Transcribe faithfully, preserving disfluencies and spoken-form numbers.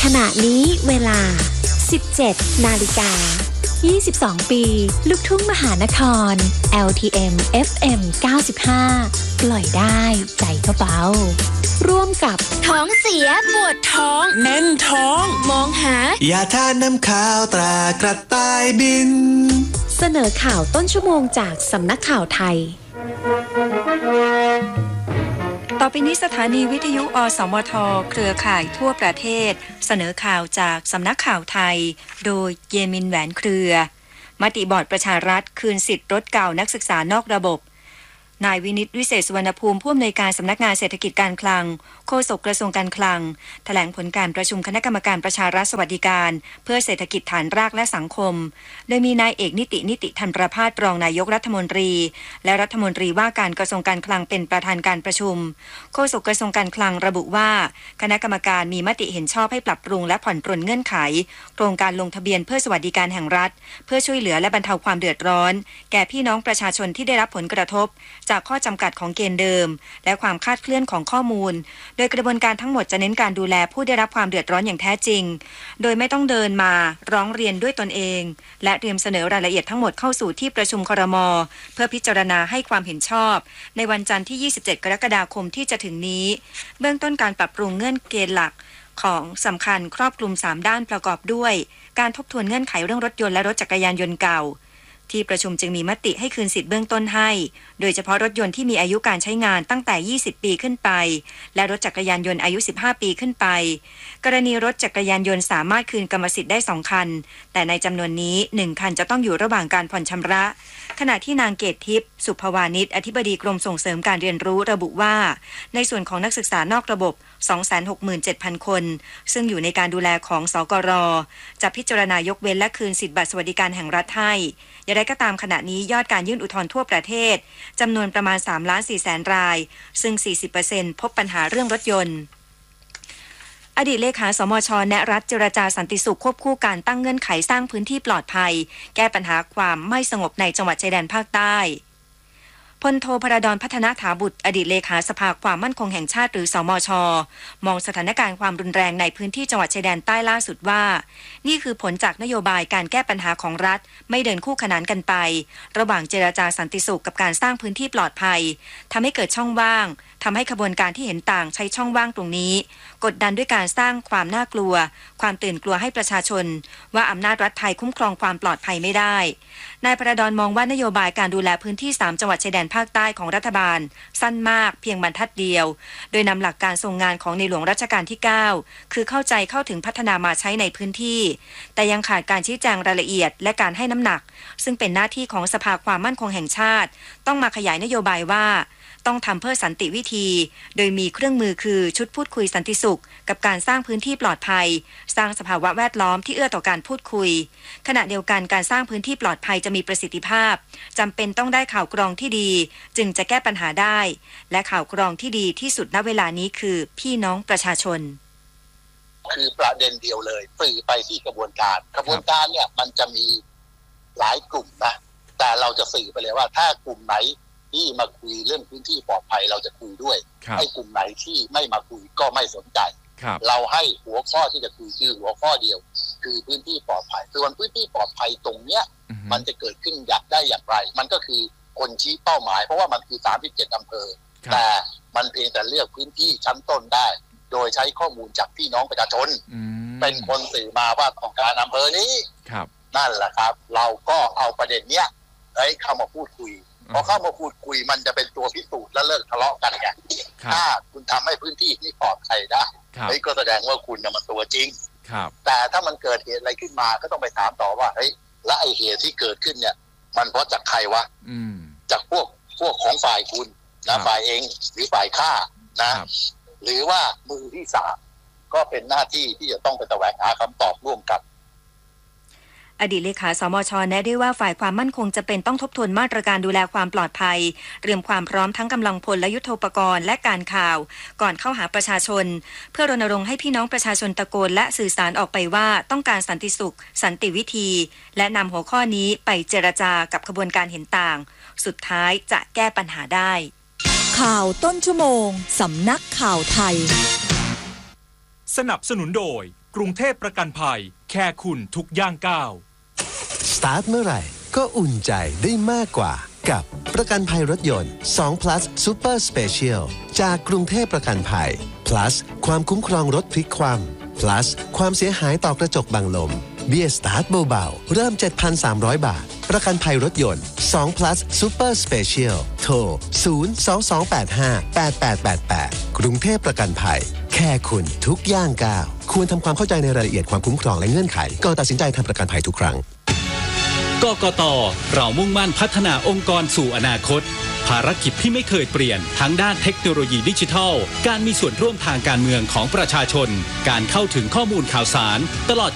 ณะนี้เวลา สิบเจ็ดนาฬิกายี่สิบสอง ปีลูกทุ่งมหานคร แอล ที เอ็ม เอฟ เอ็ม เก้าสิบห้า ปล่อยได้ใจก็เบาร่วมกับท้องเสียปวดท้องแน่นท้องมองหายาทานน้ำข้าวตรากระต่ายบินเสนอข่าวต้นชั่วโมงจากสำนักข่าวไทยต่อไปนี้สถานีวิทยุอสมทเครือข่ายทั่วประเทศเสนอข่าวจากสำนักข่าวไทยโดยเยมินแหวนเครือมติบอร์ดประชารัฐคืนสิทธิ์รถเก่านักศึกษานอกระบบนายวินิตวิเศษสุวรรณภูมิผู้อำนวยการสำนักงานเศรษฐกิจการคลังโฆษกกระทรวงการคลังแถลงผลการประชุมคณะกรรมการประชารัฐสวัสดิการเพื่อเศรษฐกิจฐานรากและสังคมโดยมีนายเอกนิตินิติธรรมประภาสรองนายกรัฐมนตรีและรัฐมนตรีว่าการกระทรวงการคลังเป็นประธานการประชุมโฆษกกระทรวงการคลังระบุว่าคณะกรรมการมีมติเห็นชอบให้ปรับปรุงและผ่อนปรนเงื่อนไขโครงการลงทะเบียนเพื่อสวัสดิการแห่งรัฐเพื่อช่วยเหลือและบรรเทาความเดือดร้อนแก่พี่น้องประชาชนที่ได้รับผลกระทบจากข้อจำกัดของเกณฑ์เดิมและความคลาดเคลื่อนของข้อมูลโดยกระบวนการทั้งหมดจะเน้นการดูแลผู้ได้รับความเดือดร้อนอย่างแท้จริงโดยไม่ต้องเดินมาร้องเรียนด้วยตนเองและเตรียมเสนอรายละเอียดทั้งหมดเข้าสู่ที่ประชุมครม.เพื่อพิจารณาให้ความเห็นชอบในวันจันทร์ที่ยี่สิบเจ็ดกรกฎาคมที่จะถึงนี้เบื้องต้นการปรับปรุงเงื่อนเกณฑ์หลักของสำคัญครอบคลุมสามด้านประกอบด้วยการทบทวนเงื่อนไขเรื่องรถยนต์และรถจักรยานยนต์เก่าที่ประชุมจึงมีมติให้คืนสิทธิ์เบื้องต้นให้โดยเฉพาะรถยนต์ที่มีอายุการใช้งานตั้งแต่ยี่สิบปีขึ้นไปและรถจักรยานยนต์อายุสิบห้าปีขึ้นไปกรณีรถจักรยานยนต์สามารถคืนกรรมสิทธิ์ได้สองคันแต่ในจำนวนนี้หนึ่งคันจะต้องอยู่ระหว่างการผ่อนชำระขณะที่นางเกตทิพย์สุภวานิชอธิบดีกรมส่งเสริมการเรียนรู้ระบุว่าในส่วนของนักศึกษานอกระบบ สองแสนหกหมื่นเจ็ดพัน คนซึ่งอยู่ในการดูแลของสกร.จะพิจารณายกเว้นและคืนสิทธิบัตรสวัสดิการแห่งรัฐให้อย่างไรก็ตามขณะนี้ยอดการยื่นอุทธรณ์ทั่วประเทศจำนวนประมาณ สามล้านสี่แสน รายซึ่ง สี่สิบเปอร์เซ็นต์ พบปัญหาเรื่องรถยนต์อดีตเลขาสมช.แนะรัฐเจรจาสันติสุขควบคู่การตั้งเงื่อนไขสร้างพื้นที่ปลอดภัยแก้ปัญหาความไม่สงบในจังหวัดชายแดนภาคใต้พลโทพระดอนพัฒนาถาบุตรอดีตเลขาสภาความมั่นคงแห่งชาติหรือสมช.มองสถานการณ์ความรุนแรงในพื้นที่จังหวัดชายแดนใต้ล่าสุดว่านี่คือผลจากนโยบายการแก้ปัญหาของรัฐไม่เดินคู่ขนานกันไประหว่างเจรจาสันติสุขกับการสร้างพื้นที่ปลอดภัยทำให้เกิดช่องว่างทำให้ขบวนการที่เห็นต่างใช้ช่องว่างตรงนี้กดดันด้วยการสร้างความน่ากลัวความตื่นกลัวให้ประชาชนว่าอำนาจรัฐไทยคุ้มครองความปลอดภัยไม่ได้นายพระดอนมองว่านโยบายการดูแลพื้นที่สามจังหวัดชายแดนภาคใต้ของรัฐบาลสั้นมากเพียงบรรทัดเดียวโดยนำหลักการทรงงานของในหลวงรัชกาลที่เก้าคือเข้าใจเข้าถึงพัฒนามาใช้ในพื้นที่แต่ยังขาดการชี้แจงรายละเอียดและการให้น้ำหนักซึ่งเป็นหน้าที่ของสภาความมั่นคงแห่งชาติต้องมาขยายนโยบายว่าต้องทำเพื่อสันติวิธีโดยมีเครื่องมือคือชุดพูดคุยสันติสุขกับการสร้างพื้นที่ปลอดภัยสร้างสภาวะแวดล้อมที่เอื้อต่อการพูดคุยขณะเดียวกันการสร้างพื้นที่ปลอดภัยจะมีประสิทธิภาพจำเป็นต้องได้ข่าวกรองที่ดีจึงจะแก้ปัญหาได้และข่าวกรองที่ดีที่สุดณเวลานี้คือพี่น้องประชาชนคือประเด็นเดียวเลยสื่อไปที่กระบวนการกระบวนการเนี่ยมันจะมีหลายกลุ่มนะแต่เราจะสื่อไปเลยว่าถ้ากลุ่มไหนที่มาคุยเรื่องพื้นที่ปลอดภัยเราจะคุยด้วยไอ้กลุ่มไหนที่ไม่มาคุยก็ไม่สนใจเราให้หัวข้อที่จะคุยคือหัวข้อเดียวคือพื้นที่ปลอดภัยส่วนพื้นที่ปลอดภัยตรงเนี้ยมันจะเกิดขึ้นอยากได้อย่างไรมันก็คือคนชี้เป้าหมายเพราะว่ามันคือสามสิบเจ็ดอำเภอแต่มันเพียงแต่เลือกพื้นที่ชั้นต้นได้โดยใช้ข้อมูลจากพี่น้องประชาชนเป็นคนสื่อมาว่าต้องการอำเภอนี้นั่นแหละครับเราก็เอาประเด็นเนี้ยให้เข้ามาพูดคุยพอเข้ามาพูดคุยมันจะเป็นตัวพิสูจน์และเลิกทะเลาะกันไงถ้าคุณทำให้พื้นที่นี้ปลอดภัยได้เฮ้ยก็แสดงว่าคุณน่ะมันตัวจริงแต่ถ้ามันเกิดเหตุอะไรขึ้นมาก็ต้องไปถามต่อว่าเฮ้ยและไอเหตุที่เกิดขึ้นเนี่ยมันเพราะจากใครวะจากพวกพวกของฝ่ายคุณนะฝ่ายเองหรือฝ่ายข้านะหรือว่ามือที่สามก็เป็นหน้าที่ที่จะต้องไปแสวงหาคำตอบร่วมกันอดีตเลขาสมช.แนะด้วยว่าฝ่ายความมั่นคงจะเป็นต้องทบทวนมาตรการดูแลความปลอดภัยเตรียมความพร้อมทั้งกำลังพลและยุทโธปกรณ์และการข่าวก่อนเข้าหาประชาชนเพื่อรณรงค์ให้พี่น้องประชาชนตะโกนและสื่อสารออกไปว่าต้องการสันติสุขสันติวิธีและนำหัวข้อนี้ไปเจรจากับขบวนการเห็นต่างสุดท้ายจะแก้ปัญหาได้ข่าวต้นชั่วโมงสำนักข่าวไทยสนับสนุนโดยกรุงเทพประกันภัยแค่คุณทุกย่างก้าวสตาร์ทเมื่อไหร่ก็อุ่นใจได้มากกว่ากับประกันภัยรถยนต์สอง plus Super Special จากกรุงเทพประกันภัย plus ความคุ้มครองรถพลิกคว่ำ plus ความเสียหายต่อกระจกบังลมเบี้ยสตาร์ทเบาๆเริ่ม เจ็ดพันสามร้อย บาทประกันภัยรถยนต์สอง plus Super Special โทรศูนย์ สอง สอง แปด ห้า แปด แปด แปด แปดกรุงเทพประกันภัยแค่คุณทุกย่างก้าวควรทำความเข้าใจในรายละเอียดความคุ้มครองและเงื่อนไขก่อนตัดสินใจทำประกันภัยทุกครั้งกกต.เรามุ่งมั่นพัฒนาองค์กรสู่อนาคตภารกิจที่ไม่เคยเปลี่ยนทั้งด้านเทคโนโลยีดิจิทัลการมีส่วนร่วมทางการเมืองของประชาชนการเข้าถึงข้อมูลข่าวสารตลอด